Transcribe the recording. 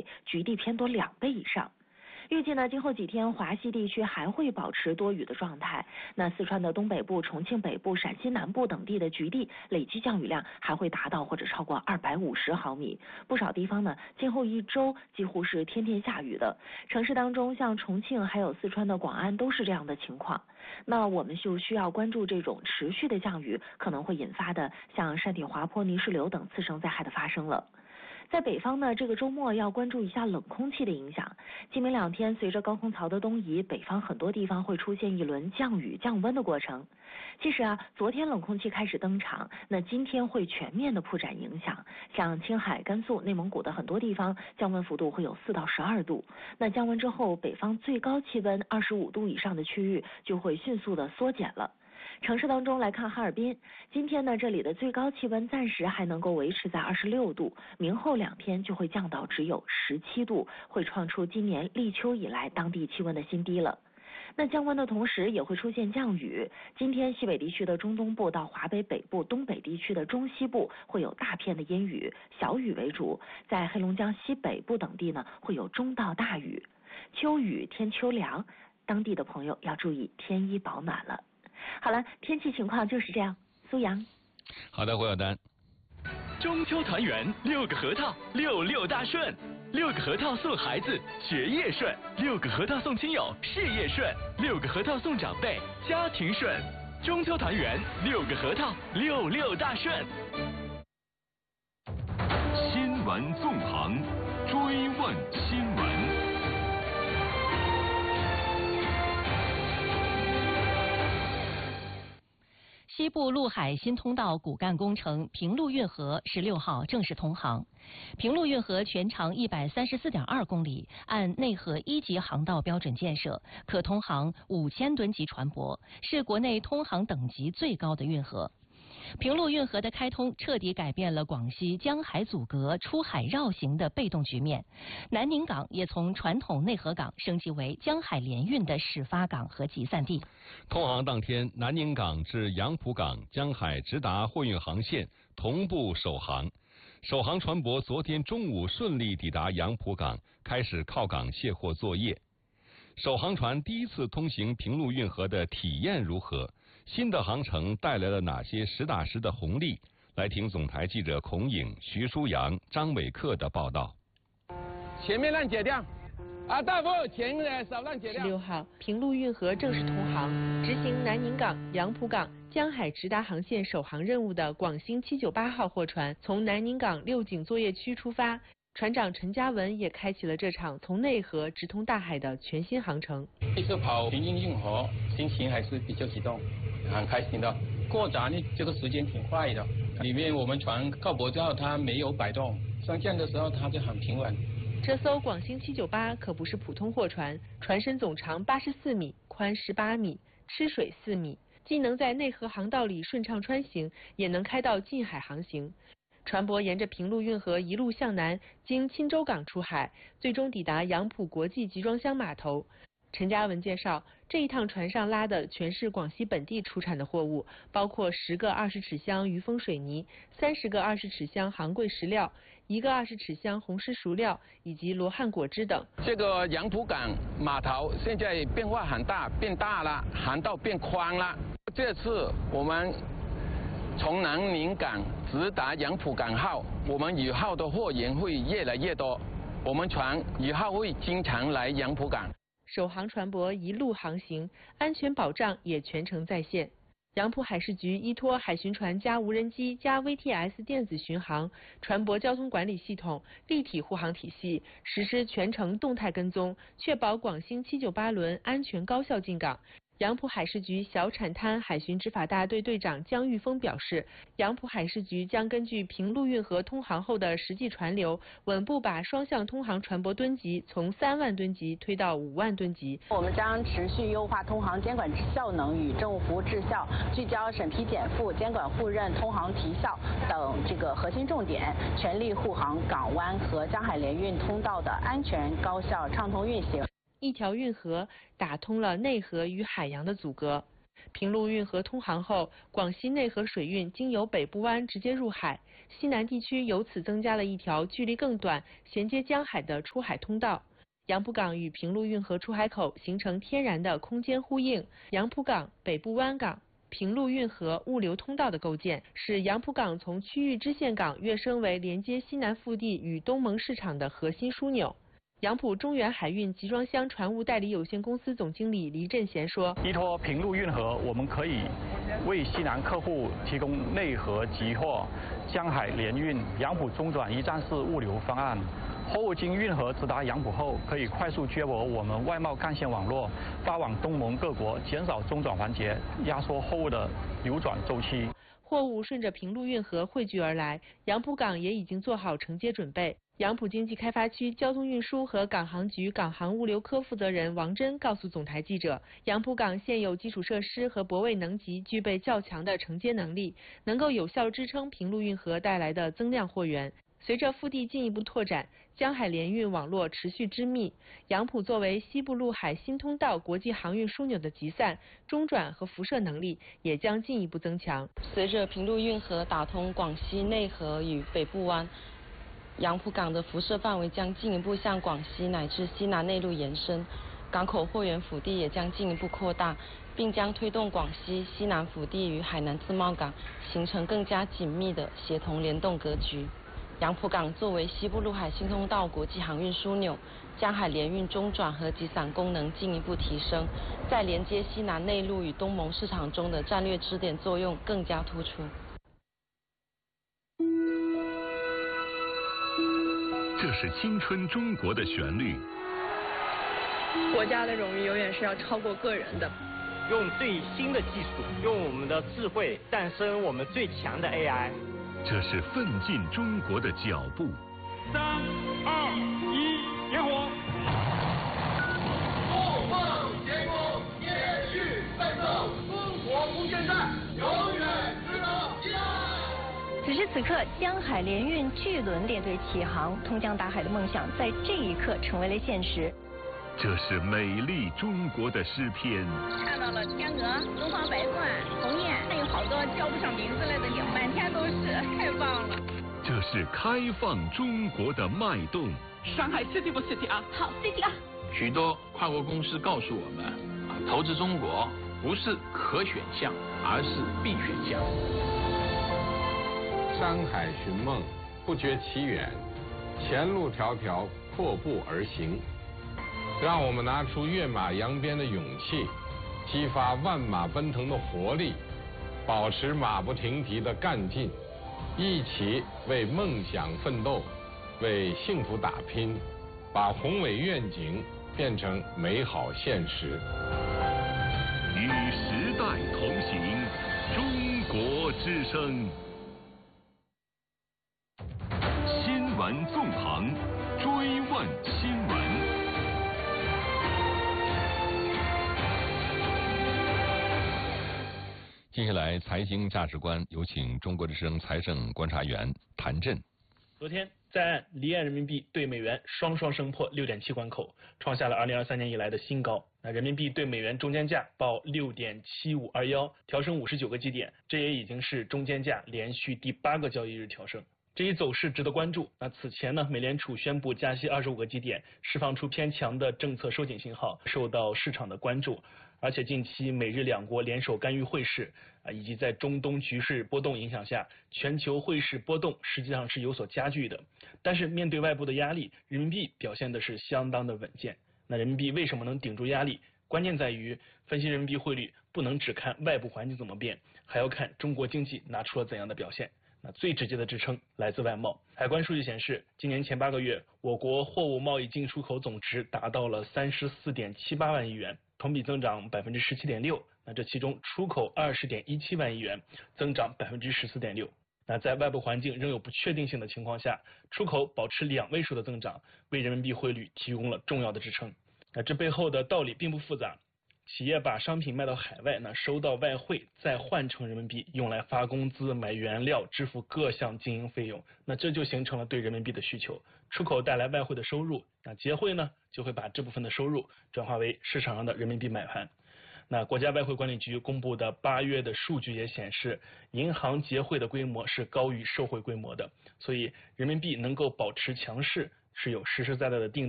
倍，局地偏多2倍以上。预计呢，今后几天华西地区还会保持多雨的状态。那四川的东北部、重庆北部、陕西南部等地的局地累计降雨量还会达到或者超过250毫米。不少地方呢，今后1周几乎是天天下雨的。城市当中，像重庆还有四川的广安都是这样的情况。那我们就需要关注这种持续的降雨可能会引发的像山体滑坡、泥石流等次生灾害的发生了。在北方呢，这个周末要关注一下冷空气的影响。今明2天，随着高空槽的东移，北方很多地方会出现一轮降雨降温的过程。其实啊，昨天冷空气开始登场，那今天会全面的铺展影响。像青海、甘肃、内蒙古的很多地方，降温幅度会有4到12度。那降温之后，北方最高气温25度以上的区域就会迅速的缩减了。城市当中来看哈尔滨，今天呢这里的最高气温暂时还能够维持在26度，明后2天就会降到只有17度，会创出今年立秋以来当地气温的新低了。那降温的同时也会出现降雨，今天西北地区的中东部到华北北部、东北地区的中西部会有大片的阴雨，小雨为主，在黑龙江西北部等地呢会有中到大雨。秋雨天秋凉，当地的朋友要注意添衣保暖了。好了，天气情况就是这样。苏阳， 好的，胡小丹。 中秋团圆，6个核桃，66大顺，6个核桃送孩子学业顺，6个核桃送亲友事业顺，6个核桃送长辈家庭顺。中秋团圆，6个核桃，66大顺。 新闻纵横，追问新闻。 西部陆海新通道骨干工程平陆运河16号正式通航。平陆运河全长134.2公里，按内河1级航道标准建设，可通航5000吨级船舶，是国内通航等级最高的运河。平陆运河的开通彻底改变了广西江海阻隔、出海绕行的被动局面，南宁港也从传统内河港升级为江海联运的始发港和集散地。 通航当天，南宁港至杨浦港江海直达货运航线同步首航。首航船舶昨天中午顺利抵达杨浦港，开始靠港卸货作业。首航船第一次通行平陆运河的体验如何？新的航程带来了哪些实打实的红利？来听总台记者孔颖、徐舒阳、张伟克的报道。 前面浪解掉，大夫，前少浪解掉。 16号，平陆运河正式通航，执行南宁港、杨浦港江海直达航线首航任务的广兴798号货船，从南宁港六井作业区出发。船长陈嘉文也开启了这场从内河直通大海的全新航程。 这次跑平津运河，心情还是比较激动，很开心的。过闸呢，这个时间挺快的。里面我们船靠泊之后，它没有摆动，上舰的时候它就很平稳。 这艘广兴798可不是普通货船，船身总长84米，宽18米，吃水4米，既能在内河航道里顺畅穿行，也能开到近海航行。船舶沿着平陆运河一路向南，经钦州港出海，最终抵达杨浦国际集装箱码头。陈嘉文介绍，这一趟船上拉的全是广西本地出产的货物，包括10个20尺箱余丰水泥、30个20尺箱杭贵石料、1个20尺箱红石熟料以及罗汉果汁等。 这个杨浦港码头现在变化很大，变大了，航道变宽了。这次我们从南宁港直达杨浦港后，我们以后的货源会越来越多，我们船以后会经常来杨浦港。 首航船舶一路航行，安全保障也全程在线。杨浦海事局依托海巡船加无人机加 VTS 电子巡航、船舶交通管理系统、立体护航体系，实施全程动态跟踪，确保广兴798轮安全高效进港。杨浦海事局小产滩海巡执法大队队长姜玉峰表示，杨浦海事局将根据平陆运河通航后的实际船流，稳步把双向通航船舶吨级从3万吨级推到5万吨级。 我们将持续优化通航监管效能与政务服务质效，聚焦审批减负、监管互认、通航提效等这个核心重点，全力护航港湾和江海联运通道的安全、高效、畅通运行。 一条运河打通了内河与海洋的阻隔。 平陆运河通航后，广西内河水运经由北部湾直接入海，西南地区由此增加了一条距离更短、衔接江海的出海通道。杨浦港与平陆运河出海口形成天然的空间呼应，杨浦港、北部湾港、平陆运河物流通道的构建，使杨浦港从区域支线港跃升为连接西南腹地与东盟市场的核心枢纽。杨浦中原海运集装箱船务代理有限公司总经理黎振贤说：“ 依托平陆运河，我们可以为西南客户提供内河集货、江海联运、杨浦中转一站式物流方案。货物经运河直达杨浦后，可以快速接驳我们外贸干线网络，发往东盟各国，减少中转环节，压缩货物的流转周期。” 货物顺着平陆运河汇聚而来，杨浦港也已经做好承接准备。杨浦经济开发区交通运输和港航局港航物流科负责人王真告诉总台记者，杨浦港现有基础设施和泊位能级具备较强的承接能力，能够有效支撑平陆运河带来的增量货源。随着腹地进一步拓展，江海联运网络持续织密，杨浦作为西部陆海新通道国际航运枢纽的集散、中转和辐射能力也将进一步增强。 随着平陆运河打通广西内河与北部湾，杨浦港的辐射范围将进一步向广西乃至西南内陆延伸，港口货源腹地也将进一步扩大，并将推动广西西南腹地与海南自贸港形成更加紧密的协同联动格局。杨浦港作为西部陆海新通道国际航运枢纽，江海联运中转和集散功能进一步提升，在连接西南内陆与东盟市场中的战略支点作用更加突出。 这是青春中国的旋律。 国家的荣誉永远是要超过个人的。 用最新的技术，用我们的智慧诞生我们最强的 AI。 这是奋进中国的脚步。 3、2、1，点火！ 梦梦前功，延续奋斗，中国不懈战，永远值得期待。 此时此刻，江海联运巨轮列队起航，通江达海的梦想在这一刻成为了现实。 这是美丽中国的诗篇。 看到了天鹅、东方白鹳、鸿雁，还有好多叫不上名字来的鸟，满天都是，太棒了。 这是开放中国的脉动。 上海 City 不 City 啊？ 好 City 啊！ 许多跨国公司告诉我们，投资中国不是可选项，而是必选项。 山海寻梦，不觉其远，前路迢迢，阔步而行。让我们拿出跃马扬鞭的勇气，激发万马奔腾的活力，保持马不停蹄的干劲，一起为梦想奋斗，为幸福打拼，把宏伟愿景变成美好现实。 与时代同行，中国之声。新闻纵横，追问新闻。 接下来，财经价值观，有请中国之声财政观察员谭震。 昨天，在岸离岸人民币对美元双升破6.7关口，创下了2023年以来的新高。那人民币对美元中间价报6.7521，调升59个基点，这也已经是中间价连续第8个交易日调升。这一走势值得关注。那此前呢，美联储宣布加息25个基点，释放出偏强的政策收紧信号，受到市场的关注。而且近期美日两国联手干预汇市以及在中东局势波动影响下，全球汇市波动实际上是有所加剧的。但是面对外部的压力，人民币表现的是相当的稳健。那人民币为什么能顶住压力？关键在于分析人民币汇率不能只看外部环境怎么变，还要看中国经济拿出了怎样的表现。那最直接的支撑来自外贸。海关数据显示，今年前8个月，我国货物贸易进出口总值达到了34.78万亿元，同比增长17.6%。那这其中出口20.17万亿元，增长14.6%。那在外部环境仍有不确定性的情况下，出口保持2位数的增长，为人民币汇率提供了重要的支撑。那这背后的道理并不复杂。企业把商品卖到海外，那收到外汇，再换成人民币，用来发工资、买原料、支付各项经营费用，那这就形成了对人民币的需求。出口带来外汇的收入，那结汇呢，就会把这部分的收入转化为市场上的人民币买盘。 那国家外汇管理局公布的8月的数据也显示，银行结汇的规模是高于售汇规模的，所以人民币能够保持强势是有实实在在的定力。